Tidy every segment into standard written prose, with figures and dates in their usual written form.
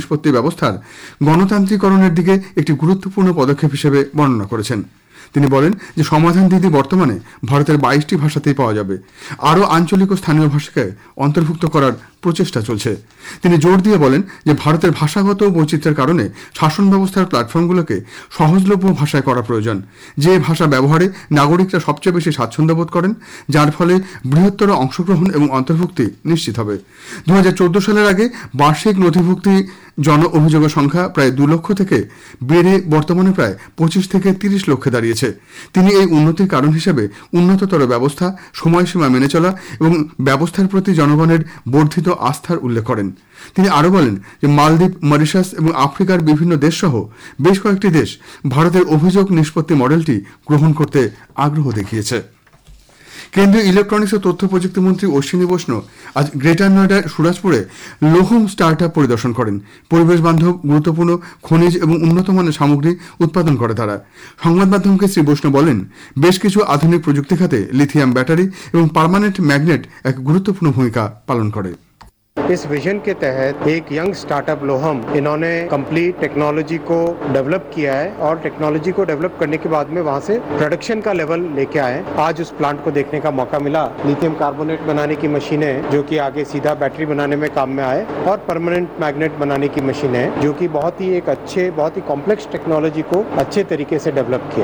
নিষ্পত্তি ব্যবস্থার গণতান্ত্রিকরণের দিকে একটি গুরুত্বপূর্ণ পদক্ষেপ হিসেবে বর্ণনা করেছেন। তিনি বলেন যে সমাধান দিদি বর্তমানে ভারতের 22টি ভাষাতেই পাওয়া যাবে। আরও আঞ্চলিক ও স্থানীয় ভাষাকে অন্তর্ভুক্ত করার প্রচেষ্টা চলছে। তিনি জোর দিয়ে বলেন যে ভারতের ভাষাগত বৈচিত্র্যের কারণে শাসন ব্যবস্থার প্ল্যাটফর্মগুলোকে সহজলভ্য ভাষায় করা প্রয়োজন, যে ভাষা ব্যবহারে নাগরিকরা সবচেয়ে বেশি স্বাচ্ছন্দ্য বোধ করেন, যার ফলে বৃহত্তর অংশগ্রহণ এবং অন্তর্ভুক্তি নিশ্চিত হবে। 2014 সালের আগে বার্ষিক নথিভুক্তি জন অভিযোগের সংখ্যা প্রায় 2 লক্ষ থেকে বেড়ে বর্তমানে প্রায় 25 থেকে 30 লক্ষে দাঁড়িয়েছে। তিনি এই উন্নতির কারণ হিসেবে উন্নততর ব্যবস্থা, সময়সীমা মেনে চলা এবং ব্যবস্থার প্রতি জনগণের বর্ধিত আস্থার উল্লেখ করেন। তিনি আরও বলেন যে মালদ্বীপ, মরিশাস এবং আফ্রিকার বিভিন্ন দেশ সহ বেশ কয়েকটি দেশ ভারতের অভিযোগ নিষ্পত্তি মডেলটি গ্রহণ করতে আগ্রহ দেখিয়েছে। কেন্দ্রীয় ইলেকট্রনিক্স ও তথ্য প্রযুক্তি মন্ত্রী অশ্বিনী বৈষ্ণব আজ গ্রেটার নয়ডার সুরাজপুরে লোহম স্টার্টআপ পরিদর্শন করেন। পরিবেশ বান্ধব, গুরুত্বপূর্ণ খনিজ এবং উন্নত মানের সামগ্রী উৎপাদন করে তারা। সংবাদ মাধ্যমকে শ্রী বৈষ্ণব বলেন, বেশ কিছু আধুনিক প্রযুক্তি খাতে লিথিয়াম ব্যাটারি এবং পার্মানেন্ট ম্যাগনেট এক গুরুত্বপূর্ণ ভূমিকা পালন করে। इस विजन के तहत एक यंग स्टार्टअप लोहम, इन्होंने कंप्लीट टेक्नोलॉजी को डेवलप किया है और टेक्नोलॉजी को डेवलप करने के बाद में वहां से प्रोडक्शन का लेवल लेके आए। आज उस प्लांट को देखने का मौका मिला। लिथियम कार्बोनेट बनाने की मशीन है जो कि आगे सीधा बैटरी बनाने में काम में आए, और परमानेंट मैग्नेट बनाने की मशीन है जो कि बहुत ही कॉम्प्लेक्स टेक्नोलॉजी को अच्छे तरीके से डेवलप किया।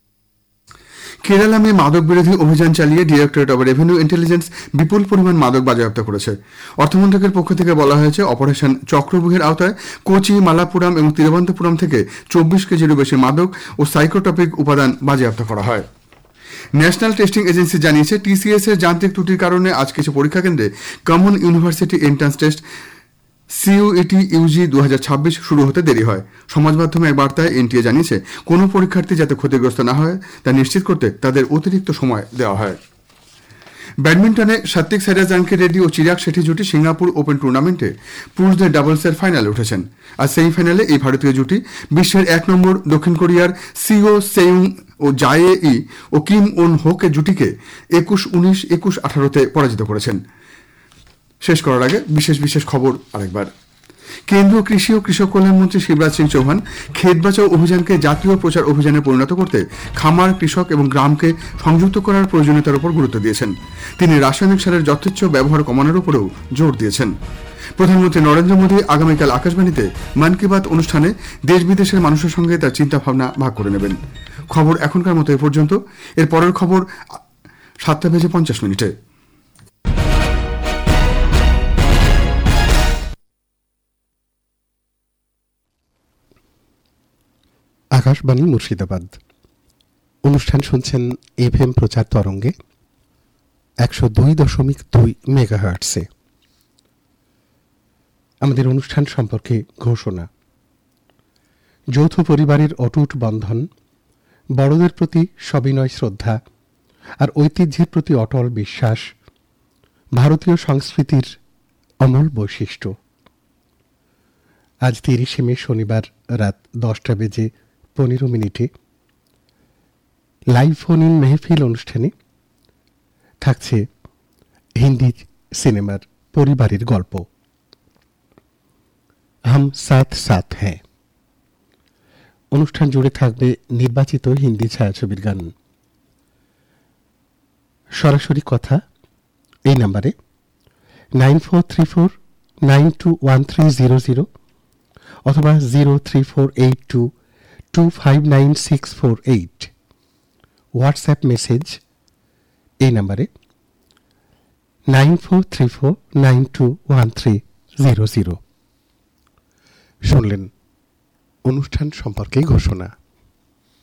কেরালামে মাদক বিরোধী অভিযান চালিয়ে ডিরেক্টরেট অব রেভিনিউ ইন্টেলিজেন্স বিপুল পরিমাণ মাদক বাজেয়াপ্ত করেছে। অর্থমন্ত্রকের পক্ষ থেকে বলা হয়েছে, অপারেশন চক্রবুহের আওতায় কোচি, মালাপুরাম এবং তিরুবনন্তপুরম থেকে 24 কেজিরও বেশি মাদক ও সাইকোট্রপিক উপাদান বাজেয়াপ্ত করা হয়। ন্যাশনাল টেস্টিং এজেন্সি জানিয়েছে, টিসিএস এর যান্ত্রিক ত্রুটির কারণে আজ কিছু পরীক্ষা কেন্দ্রে common university entrance test CUET Yuji 2026 শুরু হতে দেরি হয়। সমাজ মাধ্যমে এক বার্তায় এনটিএ জানিয়েছে, কোনো পরীক্ষার্থী যাতে ক্ষতিগ্রস্ত না হয় তা নিশ্চিত করতে তাদের অতিরিক্ত সময় দেওয়া হয়। ব্যাডমিন্টনে সাত্বিক সাইরাজ রাঙ্কি রেড্ডি ও চিরাগ শেঠি জুটি সিঙ্গাপুর ওপেন টুর্নামেন্টে পুরুষদের ডাবলসের ফাইনালে উঠেছেন। আর সেমিফাইনালে এই ভারতীয় জুটি বিশ্বের 1 নম্বর দক্ষিণ কোরিয়ার CO সেউং O Jaye E O Kim on হোকের জুটিকে 21-19, 21-18তে পরাজিত করেছেন। শেষ করার আগে বিশেষ খবর আরেকবার। কেন্দ্রীয় কৃষি ও কৃষক কল্যাণ মন্ত্রী শিবরাজ সিং চৌহান ক্ষেত বাঁচাও অভিযানকে জাতীয় প্রচার অভিযানে পরিণত করতে খামার, কৃষক এবং গ্রামকে সংযুক্ত করার প্রয়োজনীয়তার উপর গুরুত্ব দিয়েছেন। তিনি রাসায়নিক সারের যথেচ্ছ ব্যবহার কমানোর উপরেও জোর দিয়েছেন। প্রধানমন্ত্রী নরেন্দ্র মোদী আগামীকাল আকাশবাণীতে মন কি বাত অনুষ্ঠানে দেশ বিদেশের মানুষের সঙ্গে তার চিন্তা ভাবনা ভাগ করে নেবেন। খবর এখনকার মতো এ পর্যন্ত। এর পরের খবর 7:50 আকাশবাণী মুর্শিদাবাদ। অনুষ্ঠান শুনছেন এফএম প্রচার তরঙ্গে 102.2 মেগাহার্টসে। আমাদের অনুষ্ঠান সম্পর্কে ঘোষণা। যৌথ পরিবারের অটুট বন্ধন, বড়দের প্রতি সবিনয় শ্রদ্ধা আর ঐতিহ্যের প্রতি অটল বিশ্বাস ভারতীয় সংস্কৃতির অমল বৈশিষ্ট্য। আজ 30 মে শনিবার রাত 10:15 লাইভ ফোন ইন মেহফিল অনুষ্ঠানে থাকছে হিন্দি সিনেমার পরিবারের গল্প হাম সাথ সাথ হ্যাঁ। অনুষ্ঠান জুড়ে থাকবে নির্বাচিত হিন্দি ছায়াছবির গান। সরাসরি কথা এই নাম্বারে 9434921300 অথবা 03482259648। হোয়াটসঅ্যাপ মেসেজ এই নাম্বারে 9434921300। শুনলেন অনুষ্ঠান সম্পর্কে ঘোষণা।